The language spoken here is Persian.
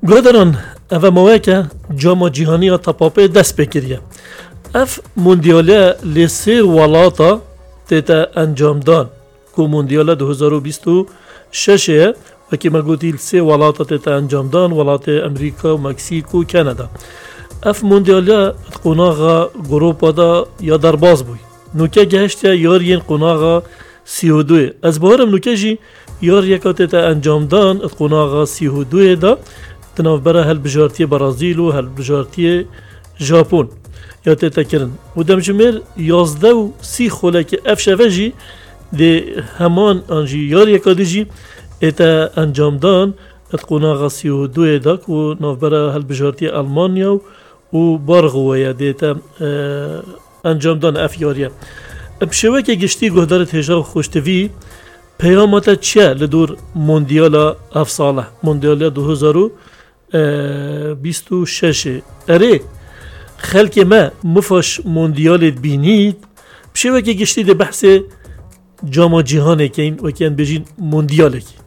گودران اوه موه که جام جهانی تپاپه دست بکریه. اف موندیاله لسه والاتا تیتا انجام دان که موندیاله 2026 و که مگوتی لسه والاتا تیتا انجام دان ولات امریکا و مکسیک و کانادا. اف موندیاله قناغا گروپا دا یا درباز بوی نوکه گهشتیا یارین قناغا 32 از بارم نوکه جی یار یکا تیتا انجام دان قناغا 32 دا تناف برا هل بجارتی برازیل و هل بجارتی ژاپن یا تیتا کرن و دمجمر 11 و 30 خوله که اف شوه جی ده همان آنجی یار یکا دی جی ایتا انجام دان قناغا 32 دا که ناف برا هل بجارتی المانیا و بارغوه دیتا انجام دان اف یاریه. بشوه که گشتی گهدارت هجار خوشتوی پیاماتا چه لدور موندیالا اف ساله موندیالا 2026 اره خلک ما مفاش موندیالت بینید بشوه که گشتی ده بحث جام جهانه که این وکیان بجین موندیاله که